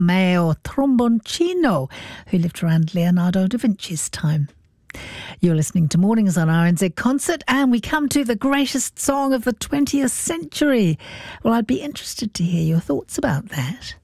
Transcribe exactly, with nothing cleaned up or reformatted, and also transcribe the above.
Mario Tromboncino, who lived around Leonardo da Vinci's time. You're listening to Mornings on R N Z Concert, and we come to the greatest song of the twentieth century. Well, I'd be interested to hear your thoughts about that.